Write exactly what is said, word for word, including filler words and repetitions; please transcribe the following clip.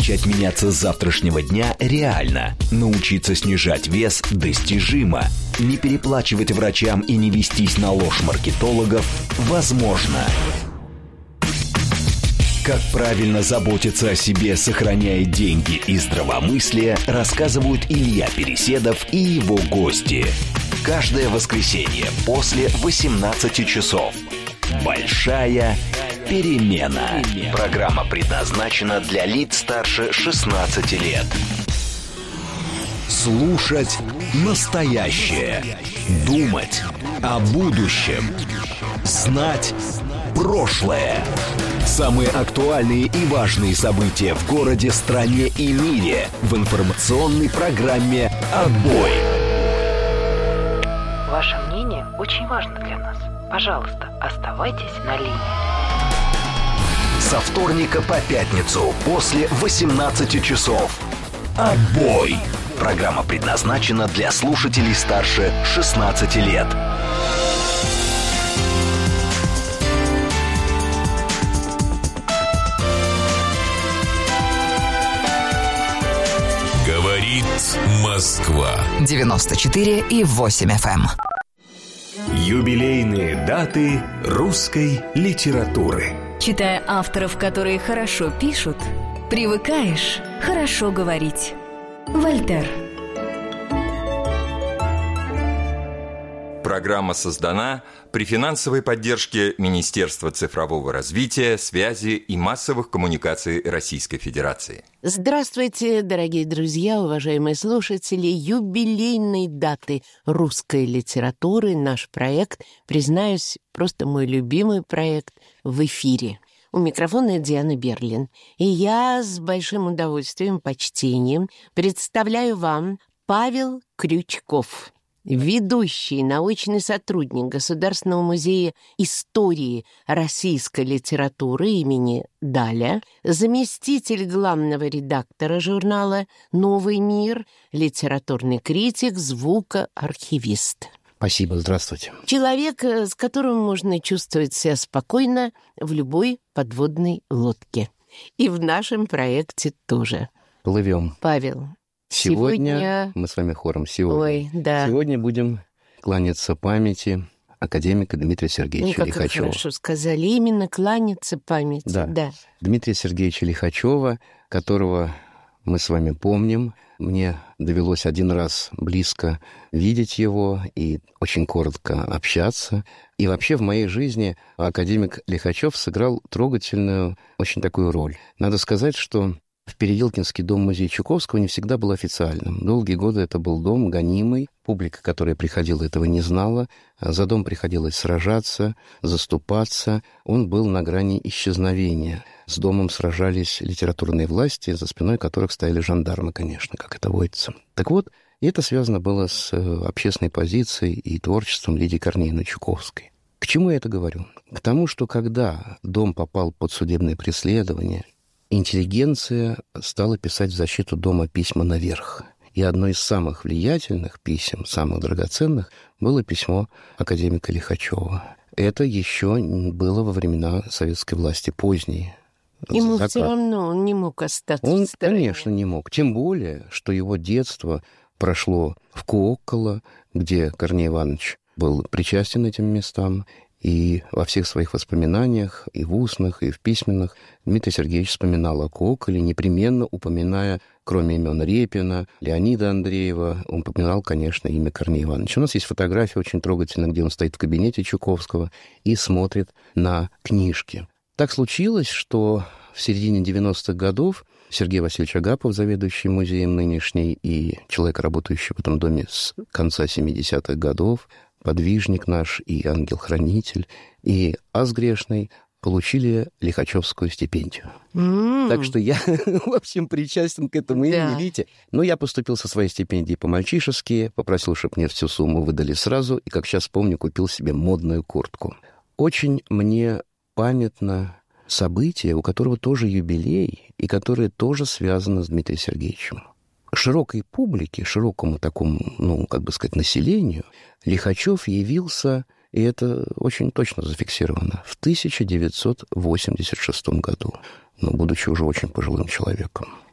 Начать меняться с завтрашнего дня реально. Научиться снижать вес достижимо. Не переплачивать врачам и не вестись на ложь маркетологов возможно. Как правильно заботиться о себе, сохраняя деньги и здравомыслие, рассказывают Илья Переседов и его гости. Каждое воскресенье после восемнадцати часов. Большая перемена. Программа предназначена для лиц старше шестнадцати лет. Слушать настоящее. Думать о будущем. Знать прошлое. Самые актуальные и важные события в городе, стране и мире в информационной программе «Отбой». Ваше мнение очень важно для нас. Пожалуйста, оставайтесь на линии. Со вторника по пятницу после восемнадцати часов. «Отбой». Программа предназначена для слушателей старше шестнадцати лет. Говорит Москва. девяносто четыре и восемь эф эм. Юбилейные даты русской литературы. Читая авторов, которые хорошо пишут, привыкаешь хорошо говорить. Вольтер. Программа создана при финансовой поддержке Министерства цифрового развития, связи и массовых коммуникаций Российской Федерации. Здравствуйте, дорогие друзья, уважаемые слушатели. Юбилейной даты русской литературы наш проект, признаюсь, просто мой любимый проект в эфире. У микрофона Диана Берлин. И я с большим удовольствием, почтением представляю вам Павел Крючков, ведущий научный сотрудник Государственного музея истории российской литературы имени Даля, заместитель главного редактора журнала «Новый мир», литературный критик, звукоархивист. Спасибо, здравствуйте. Человек, с которым можно чувствовать себя спокойно в любой подводной лодке. И в нашем проекте тоже. Плывем. Павел, Сегодня, сегодня... мы с вами хором сегодня. Ой, да. Сегодня будем кланяться памяти академика Дмитрия Сергеевича ну, как Лихачева. Хорошо сказали, именно кланяться памяти. Да. да. Дмитрия Сергеевича Лихачева, которого мы с вами помним. Мне довелось один раз близко видеть его и очень коротко общаться. И вообще в моей жизни академик Лихачев сыграл трогательную, очень такую роль. Надо сказать, что в Переделкинский дом-музей Чуковского не всегда был официальным. Долгие годы это был дом гонимый. Публика, которая приходила, этого не знала. За дом приходилось сражаться, заступаться. Он был на грани исчезновения. С домом сражались литературные власти, за спиной которых стояли жандармы, конечно, как это водится. Так вот, и это связано было с общественной позицией и творчеством Лидии Корнеевны Чуковской. К чему я это говорю? К тому, что когда дом попал под судебное преследование, интеллигенция стала писать в защиту дома письма наверх. И одно из самых влиятельных писем, самых драгоценных, было письмо академика Лихачева. Это еще было во времена советской власти, поздние. Ему закат. все равно он не мог остаться Он, в стороне. конечно, не мог. Тем более, что его детство прошло в Куокколо, где Корней Иванович был причастен этим местам. И во всех своих воспоминаниях, и в устных, и в письменных, Дмитрий Сергеевич вспоминал о Куокколе, непременно упоминая, кроме имен Репина, Леонида Андреева, он упоминал, конечно, имя Корнея Ивановича. У нас есть фотография очень трогательная, где он стоит в кабинете Чуковского и смотрит на книжки. Так случилось, что в середине девяностых годов Сергей Васильевич Агапов, заведующий музеем нынешний, и человек, работающий в этом доме с конца семидесятых годов, подвижник наш и ангел-хранитель, и ас грешный получили Лихачевскую стипендию. Mm. Так что я, в общем, причастен к этому имени, да. Видите. Но я поступил со своей стипендией по-мальчишески, попросил, чтобы мне всю сумму выдали сразу, и, как сейчас помню, купил себе модную куртку. Очень мне памятно событие, у которого тоже юбилей, и которое тоже связано с Дмитрием Сергеевичем. Широкой публике, широкому такому, ну, как бы сказать, населению, Лихачев явился, и это очень точно зафиксировано, в тысяча девятьсот восемьдесят шестом году, но будучи уже очень пожилым человеком.